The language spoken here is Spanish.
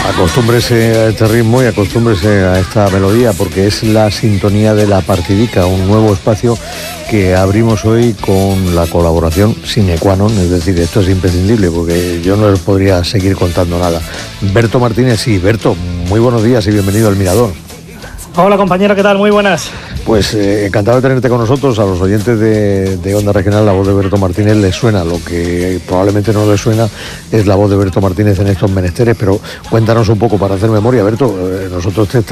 Acostúmbrese a este ritmo y acostúmbrese a esta melodía, porque es la sintonía de La Partidica, un nuevo espacio que abrimos hoy con la colaboración sine qua non, es decir, esto es imprescindible porque yo no les podría seguir contando nada. Berto Martínez, sí, Berto, muy buenos días y bienvenido al Mirador. Hola compañero, ¿qué tal? Muy buenas. Pues encantado de tenerte con nosotros. A los oyentes de Onda Regional, la voz de Berto Martínez les suena. Lo que probablemente no les suena es la voz de Berto Martínez en estos menesteres, pero cuéntanos un poco para hacer memoria, Berto. Nosotros te